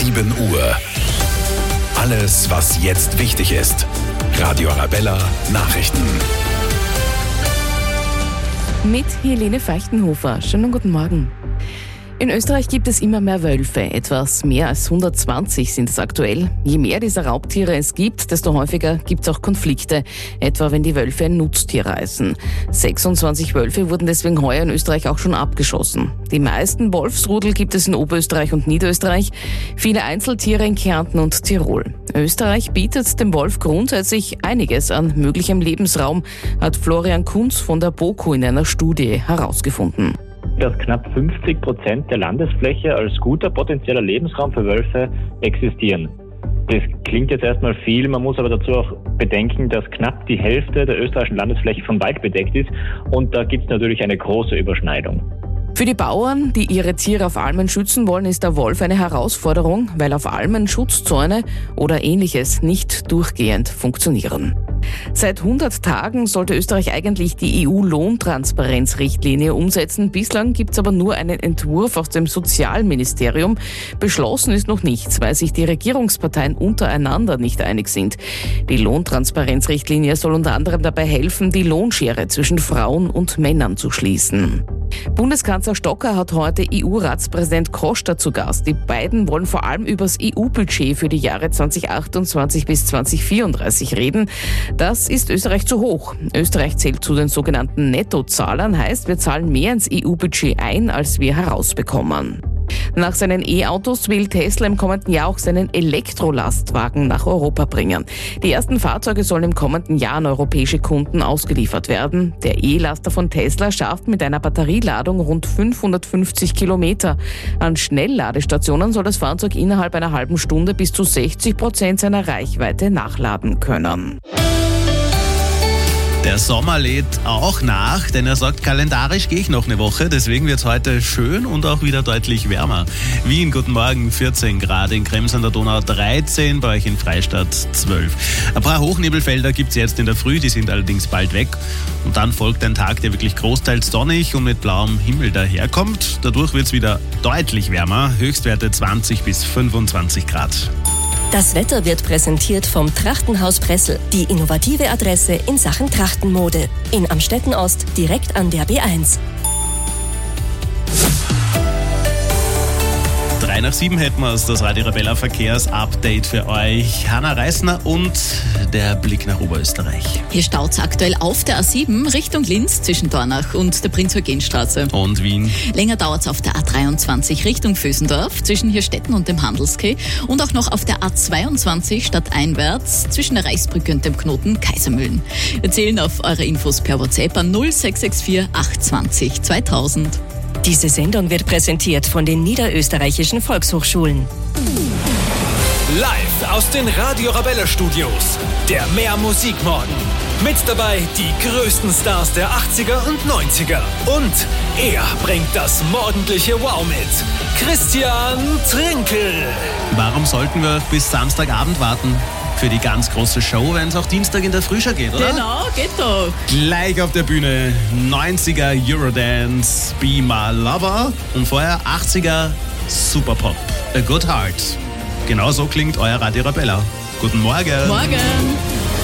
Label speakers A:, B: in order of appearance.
A: 7 Uhr. Alles, was jetzt wichtig ist. Radio Arabella Nachrichten.
B: Mit Helene Feichtenhofer. Schönen guten Morgen. In Österreich gibt es immer mehr Wölfe. Etwas mehr als 120 sind es aktuell. Je mehr dieser Raubtiere es gibt, desto häufiger gibt es auch Konflikte. Etwa wenn die Wölfe ein Nutztier reißen. 26 Wölfe wurden deswegen heuer in Österreich auch schon abgeschossen. Die meisten Wolfsrudel gibt es in Oberösterreich und Niederösterreich. Viele Einzeltiere in Kärnten und Tirol. Österreich bietet dem Wolf grundsätzlich einiges an möglichem Lebensraum, hat Florian Kunz von der BOKU in einer Studie herausgefunden.
C: Dass knapp 50% der Landesfläche als guter potenzieller Lebensraum für Wölfe existieren. Das klingt jetzt erstmal viel, man muss aber dazu auch bedenken, dass knapp die Hälfte der österreichischen Landesfläche von Wald bedeckt ist und da gibt es natürlich eine große Überschneidung.
B: Für die Bauern, die ihre Tiere auf Almen schützen wollen, ist der Wolf eine Herausforderung, weil auf Almen Schutzzäune oder Ähnliches nicht durchgehend funktionieren. Seit 100 Tagen sollte Österreich eigentlich die EU-Lohntransparenzrichtlinie umsetzen. Bislang gibt es aber nur einen Entwurf aus dem Sozialministerium. Beschlossen ist noch nichts, weil sich die Regierungsparteien untereinander nicht einig sind. Die Lohntransparenzrichtlinie soll unter anderem dabei helfen, die Lohnschere zwischen Frauen und Männern zu schließen. Bundeskanzler Stocker hat heute EU-Ratspräsident Costa zu Gast. Die beiden wollen vor allem über das EU-Budget für die Jahre 2028 bis 2034 reden. Das ist Österreich zu hoch. Österreich zählt zu den sogenannten Nettozahlern, heißt, wir zahlen mehr ins EU-Budget ein, als wir herausbekommen. Nach seinen E-Autos will Tesla im kommenden Jahr auch seinen Elektrolastwagen nach Europa bringen. Die ersten Fahrzeuge sollen im kommenden Jahr an europäische Kunden ausgeliefert werden. Der E-Laster von Tesla schafft mit einer Batterieladung rund 550 Kilometer. An Schnellladestationen soll das Fahrzeug innerhalb einer halben Stunde bis zu 60% seiner Reichweite nachladen können.
D: Der Sommer lädt auch nach, denn er sagt, kalendarisch gehe ich noch eine Woche, deswegen wird es heute schön und auch wieder deutlich wärmer. Wien, guten Morgen, 14 Grad, in Krems an der Donau 13, bei euch in Freistadt 12. Ein paar Hochnebelfelder gibt es jetzt in der Früh, die sind allerdings bald weg. Und dann folgt ein Tag, der wirklich großteils sonnig und mit blauem Himmel daherkommt. Dadurch wird es wieder deutlich wärmer, Höchstwerte 20 bis 25 Grad.
E: Das Wetter wird präsentiert vom Trachtenhaus Pressel, die innovative Adresse in Sachen Trachtenmode. In Amstetten Ost, direkt an der B1.
D: 3 nach 7 hätten wir es, das Radio Arabella Verkehrsupdate für euch. Hanna Reisner und der Blick nach Oberösterreich.
F: Hier staut es aktuell auf der A7 Richtung Linz zwischen Dornach und der Prinz-Eugen-Straße.
D: Und Wien.
F: Länger dauert es auf der A23 Richtung Vösendorf zwischen Hirstetten und dem Handelskeh und auch noch auf der A22 stadteinwärts zwischen der Reichsbrücke und dem Knoten Kaisermühlen. Wir zählen auf eure Infos per WhatsApp an 0664 820 2000.
E: Diese Sendung wird präsentiert von den Niederösterreichischen Volkshochschulen.
G: Live aus den Radio Arabella Studios. Der Mehr Musikmorgen. Mit dabei die größten Stars der 80er und 90er. Und er bringt das morgendliche Wow mit. Christian Trinkel.
D: Warum sollten wir bis Samstagabend warten? Für die ganz große Show, wenn es auch Dienstag in der Früh schon geht, oder?
F: Genau, geht doch.
D: Gleich auf der Bühne 90er Eurodance, Be My Lover und vorher 80er Superpop, A Good Heart. Genau so klingt euer Radio Arabella. Guten Morgen.
F: Morgen.